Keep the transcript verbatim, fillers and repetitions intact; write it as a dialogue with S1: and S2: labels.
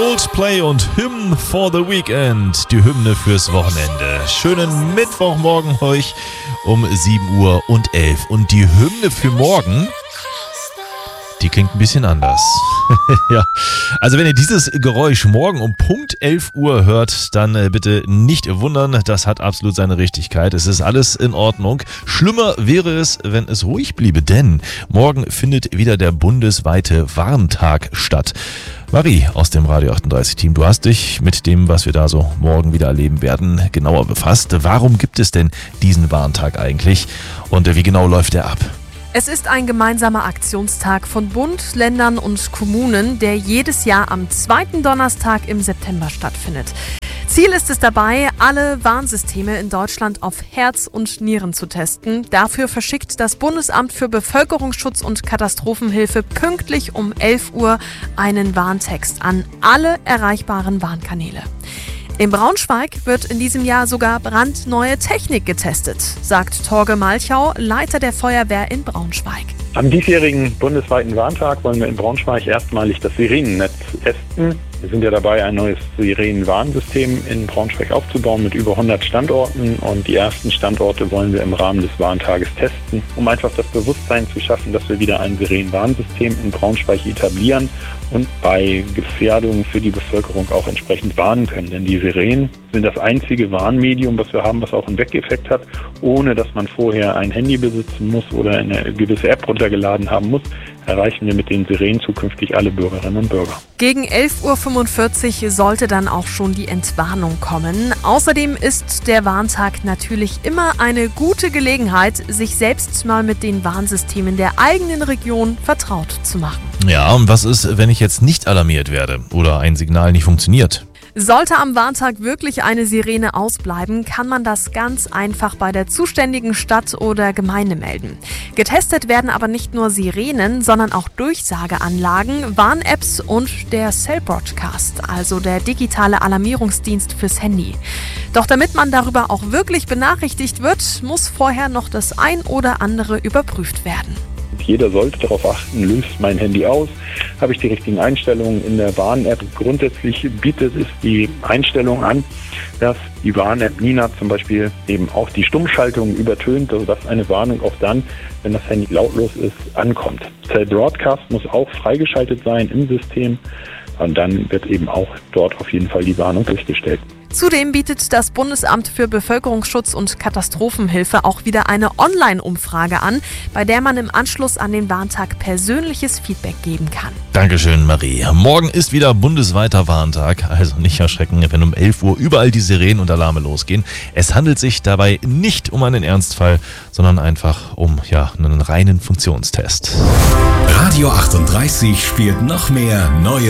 S1: Coldplay und Hymn for the Weekend, die Hymne fürs Wochenende. Schönen Mittwochmorgen euch um sieben Uhr und elf. Und die Hymne für morgen, die klingt ein bisschen anders. Ja, also wenn ihr dieses Geräusch morgen um Punkt elf Uhr hört, dann äh, bitte nicht wundern, das hat absolut seine Richtigkeit. Es ist alles in Ordnung. Schlimmer wäre es, wenn es ruhig bliebe, denn morgen findet wieder der bundesweite Warntag statt. Marie aus dem Radio achtunddreißig Team, du hast dich mit dem, was wir da so morgen wieder erleben werden, genauer befasst. Warum gibt es denn diesen Warntag eigentlich und äh, wie genau läuft der ab?
S2: Es ist ein gemeinsamer Aktionstag von Bund, Ländern und Kommunen, der jedes Jahr am zweiten Donnerstag im September stattfindet. Ziel ist es dabei, alle Warnsysteme in Deutschland auf Herz und Nieren zu testen. Dafür verschickt das Bundesamt für Bevölkerungsschutz und Katastrophenhilfe pünktlich um elf Uhr einen Warntext an alle erreichbaren Warnkanäle. In Braunschweig wird in diesem Jahr sogar brandneue Technik getestet, sagt Torge Malchau, Leiter der Feuerwehr in Braunschweig.
S3: Am diesjährigen bundesweiten Warntag wollen wir in Braunschweig erstmalig das Sirenennetz testen. Wir sind ja dabei, ein neues Sirenenwarnsystem in Braunschweig aufzubauen mit über hundert Standorten. Und die ersten Standorte wollen wir im Rahmen des Warntages testen, um einfach das Bewusstsein zu schaffen, dass wir wieder ein Sirenenwarnsystem in Braunschweig etablieren und bei Gefährdungen für die Bevölkerung auch entsprechend warnen können. Denn die Sirenen sind das einzige Warnmedium, was wir haben, was auch einen Weckeffekt hat, ohne dass man vorher ein Handy besitzen muss oder eine gewisse App runtergeladen haben muss, erreichen wir mit den Sirenen zukünftig alle Bürgerinnen und Bürger.
S2: Gegen elf Uhr fünfundvierzig sollte dann auch schon die Entwarnung kommen. Außerdem ist der Warntag natürlich immer eine gute Gelegenheit, sich selbst mal mit den Warnsystemen der eigenen Region vertraut zu machen.
S1: Ja, und was ist, wenn ich jetzt nicht alarmiert werde oder ein Signal nicht funktioniert?
S2: Sollte am Warntag wirklich eine Sirene ausbleiben, kann man das ganz einfach bei der zuständigen Stadt oder Gemeinde melden. Getestet werden aber nicht nur Sirenen, sondern auch Durchsageanlagen, Warn-Apps und der Cell Broadcast, also der digitale Alarmierungsdienst fürs Handy. Doch damit man darüber auch wirklich benachrichtigt wird, muss vorher noch das ein oder andere überprüft werden.
S3: Jeder sollte darauf achten, löst mein Handy aus, habe ich die richtigen Einstellungen in der Warn-App. Grundsätzlich bietet es die Einstellung an, dass die Warn-App Nina zum Beispiel eben auch die Stummschaltung übertönt, sodass eine Warnung auch dann, wenn das Handy lautlos ist, ankommt. Cell Broadcast muss auch freigeschaltet sein im System und dann wird eben auch dort auf jeden Fall die Warnung durchgestellt.
S2: Zudem bietet das Bundesamt für Bevölkerungsschutz und Katastrophenhilfe auch wieder eine Online-Umfrage an, bei der man im Anschluss an den Warntag persönliches Feedback geben kann.
S1: Dankeschön, Marie. Morgen ist wieder bundesweiter Warntag, also nicht erschrecken, wenn um elf Uhr überall die Sirenen und Alarme losgehen. Es handelt sich dabei nicht um einen Ernstfall, sondern einfach um ja, einen reinen Funktionstest.
S4: Radio achtunddreißig spielt noch mehr neue